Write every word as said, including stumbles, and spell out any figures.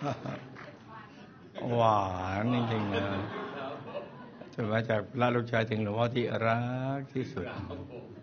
หวานจริงๆนะจนมาจากพระลูกชายถึงหลวงพ่อที่รักที่สุด